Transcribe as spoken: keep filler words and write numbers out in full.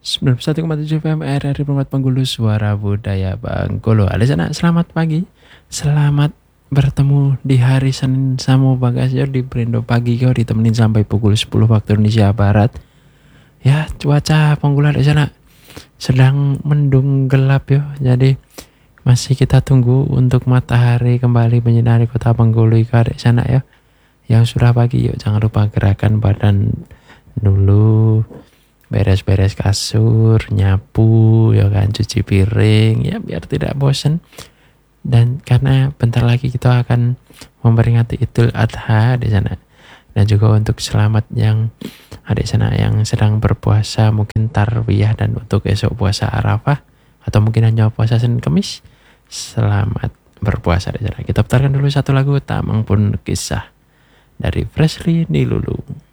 sembilan puluh satu koma tujuh F M R R I Pemat Penggulu, Suara Budaya Bengkulu. Ada sana, selamat pagi. Selamat bertemu di hari Senin Samo Bagasyo di Brendo Pagi kau ditemenin sampai pukul sepuluh waktu Indonesia Barat. Ya, cuaca Penggulu ada sana sedang mendung gelap yo. Jadi masih kita tunggu untuk matahari kembali menyinari kota Bengkulu ika ada sana ya. Yang sudah pagi yuk jangan lupa gerakan badan dulu, beres-beres kasur, nyapu ya kan, cuci piring ya biar tidak bosan. Dan karena bentar lagi kita akan memperingati Idul Adha di sana. Dan juga untuk selamat yang ada di sana yang sedang berpuasa mungkin tarwiyah, dan untuk esok puasa Arafah atau mungkin hanya puasa Senin Kemis, selamat berpuasa di sana. Kita putarkan dulu satu lagu, Tamang Pun Kisah dari Freshly Nilulu.